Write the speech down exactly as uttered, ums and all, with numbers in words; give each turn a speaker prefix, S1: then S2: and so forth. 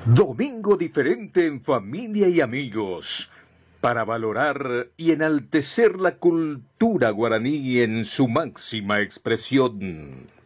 S1: Domingo diferente en familia y amigos, para valorar y enaltecer la cultura guaraní en su máxima expresión.